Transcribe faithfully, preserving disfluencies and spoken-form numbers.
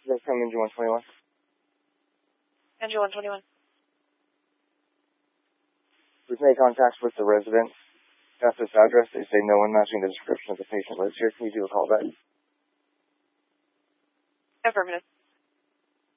Yes, come in, one twenty-one. N G one twenty-one. We've made contact with the resident at this address. They say no one matching the description of the patient lives here. Can you do a call back? Affirmative.